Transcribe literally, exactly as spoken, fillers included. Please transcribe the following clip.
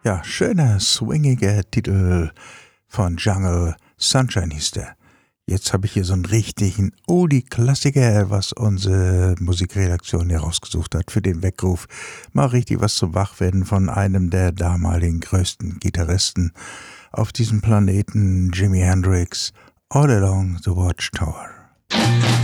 Ja, schöner, swingiger Titel von Jungle, Sunshine hieß der. Jetzt habe ich hier so einen richtigen Oldie-Klassiker, was unsere Musikredaktion hier rausgesucht hat für den Weckruf. Mal richtig was zum Wachwerden von einem der damaligen größten Gitarristen auf diesem Planeten, Jimi Hendrix, All Along the Watchtower.